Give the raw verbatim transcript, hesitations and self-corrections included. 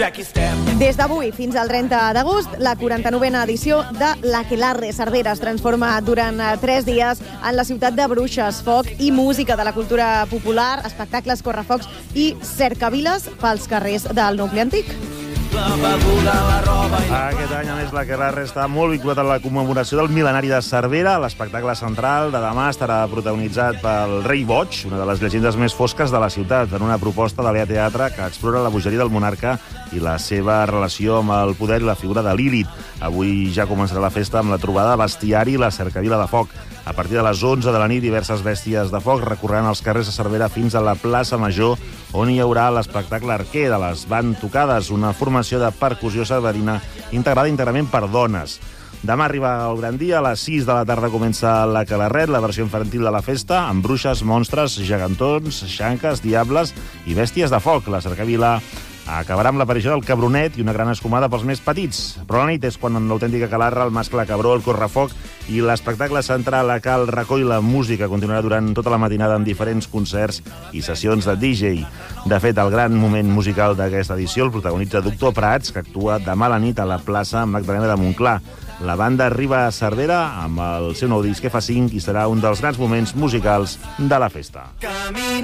Des d'avui fins al trenta d'agost, la quaranta-novena edició de l'Aquelarre Cervera es transforma durant tres dies en la ciutat de bruixes, foc i música de la cultura popular, espectacles, correfocs i cercaviles pels carrers del nucli antic. Aquest any, a més, l'Aquelarre està molt vinculat a la commemoració del mil·lenari de Cervera. L'espectacle central de demà estarà protagonitzat pel Rei Boig, una de les llegendes més fosques de la ciutat, en una proposta de l'E A Teatre que explora la bogeria del monarca i la seva relació amb el poder i la figura de Lilith. Avui ja començarà la festa amb la trobada de bestiari i la cercavila de foc. A partir de les onze de la nit, diverses bèsties de foc recorreran els carrers de Cervera fins a la plaça Major, on hi haurà l'espectacle Arquer de les Band Tocades, una formació de percussió cerverina integrada íntegrament per dones. Demà arriba el gran dia, a les sis de la tarda comença l'Aquelarret, la versió infantil de la festa, amb bruixes, monstres, gegantons, xanques, diables i bèsties de foc. La cercavila acabarà amb l'aparició del cabronet i una gran escumada pels més petits. Però la nit és quan en l'autèntica Aquelarre el mascle cabró, el correfoc i l'espectacle central a Cal Racó i la música continuarà durant tota la matinada amb diferents concerts i sessions de D J. De fet, el gran moment musical d'aquesta edició el protagonitza Doctor Prats, que actua demà a la nit a la plaça Magdalena de Montclar. La banda arriba a Cervera amb el seu nou disc F cinc i serà un dels grans moments musicals de la festa.